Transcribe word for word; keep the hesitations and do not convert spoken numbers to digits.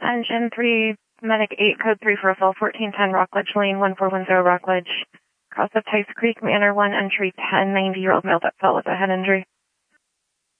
Engine three, Medic eight, code three for a fall, fourteen ten Rockledge Lane, one four one zero Rockledge. Cross of Tice Creek, Manor one, entry ten, ninety-year-old male that fell with a head injury.